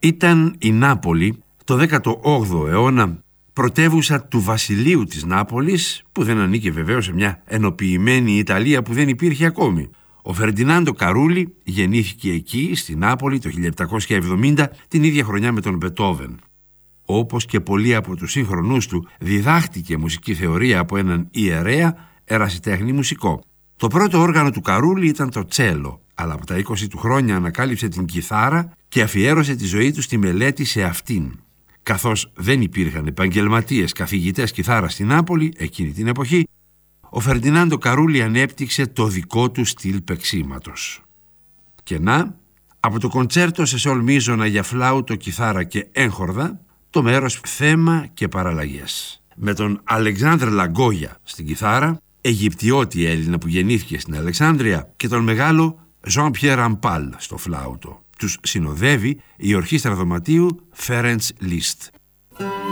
Ήταν η Νάπολη το 18ο αιώνα πρωτεύουσα του βασιλείου της Νάπολης, που δεν ανήκε βεβαίως σε μια ενοποιημένη Ιταλία που δεν υπήρχε ακόμη. Ο Φερντινάντο Καρούλι γεννήθηκε εκεί, στη Νάπολη, το 1770, την ίδια χρονιά με τον Μπετόβεν. Όπως και πολλοί από τους σύγχρονούς του, διδάχτηκε μουσική θεωρία από έναν ιερέα ερασιτέχνη μουσικό. Το πρώτο όργανο του Καρούλι ήταν το τσέλο, αλλά από τα 20 του χρόνια ανακάλυψε την κιθάρα και αφιέρωσε τη ζωή του στη μελέτη σε αυτήν. Καθώς δεν υπήρχαν επαγγελματίες καθηγητές κιθάρα στη Νάπολη εκείνη την εποχή, ο Φερντινάντο Καρούλι ανέπτυξε το δικό του στυλ παίξηματος. Και να, από το κοντσέρτο σε σολ μίζωνα για φλάουτο, κιθάρα και έγχορδα, το μέρος θέμα και παραλλαγές. Με τον Αλεξάνδρ Λαγκόγια στην κιθάρα, Αιγυπτιώτη Έλληνα που γεννήθηκε στην Αλεξάνδρεια, και τον μεγάλο Jean-Pierre Rampal στο φλάουτο. Τους συνοδεύει η ορχήστρα δωματίου Ferenc Liszt.